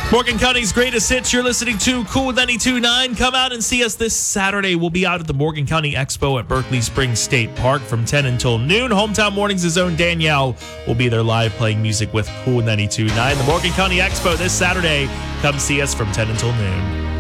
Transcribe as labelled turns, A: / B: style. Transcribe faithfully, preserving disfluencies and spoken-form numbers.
A: Morgan County's greatest hits. You're listening to Cool ninety-two point nine. Come out and see us this Saturday. We'll be out at the Morgan County Expo at Berkeley Springs State Park from ten until noon. Hometown Mornings' own Danielle will be there live playing music with Cool ninety-two point nine. The Morgan County Expo this Saturday. Come see us from ten until noon.